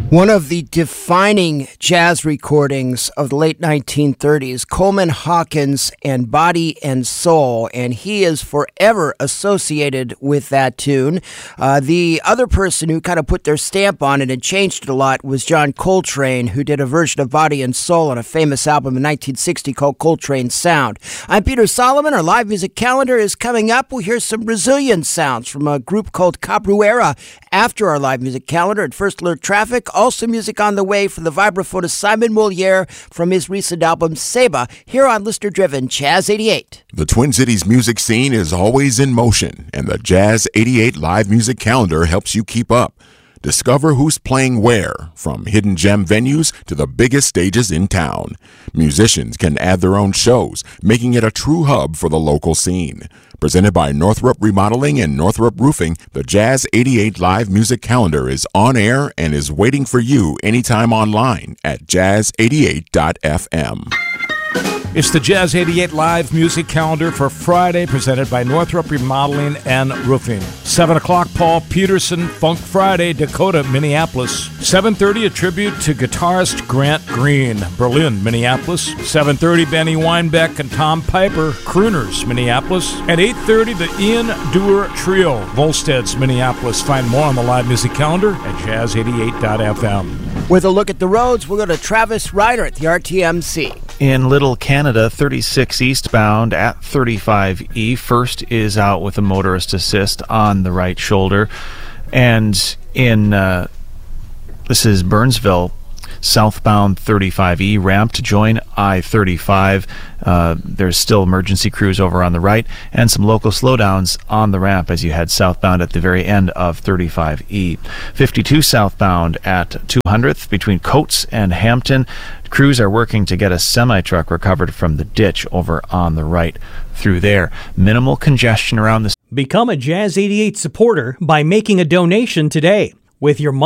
One of the defining jazz recordings of the late 1930s, Coleman Hawkins and Body and Soul, and he is forever associated with that tune. The other person who kind of put their stamp on it and changed it a lot was John Coltrane, who did a version of Body and Soul on a famous album in 1960 called Coltrane Sound. I'm Peter Solomon. Our live music calendar is coming up. We'll hear some Brazilian sounds from a group called Capoeira after our live music calendar at First Alert Traffic. Also music on the way from the vibraphone of Simon Moliere from his recent album Seba, here on Listener Driven Jazz 88. The Twin Cities music scene is always in motion, and the Jazz 88 live music calendar helps you keep up. Discover who's playing where, from hidden gem venues to the biggest stages in town. Musicians can add their own shows, making it a true hub for the local scene. Presented by Northrop Remodeling and Northrop Roofing, the Jazz 88 live music calendar is on air and is waiting for you anytime online at jazz88.fm. It's the Jazz 88 live music calendar for Friday, presented by Northrop Remodeling and Roofing. 7 o'clock, Paul Peterson, Funk Friday, Dakota, Minneapolis. 7:30, a tribute to guitarist Grant Green, Berlin, Minneapolis. 7:30, Benny Weinbeck and Tom Piper, Crooners, Minneapolis. At 8:30, the Ian Dewar Trio, Volsteads, Minneapolis. Find more on the live music calendar at jazz88.fm. With a look at the roads, we'll go to Travis Ryder at the RTMC. In Little Canada, 36 eastbound at 35E. First is out with a motorist assist on the right shoulder. And in, this is Burnsville, southbound 35E, ramp to join I-35. There's still emergency crews over on the right and some local slowdowns on the ramp as you head southbound at the very end of 35E. 52 southbound at 200th between Coates and Hampton. Crews are working to get a semi-truck recovered from the ditch over on the right through there. Minimal congestion around the... Become a Jazz 88 supporter by making a donation today. With your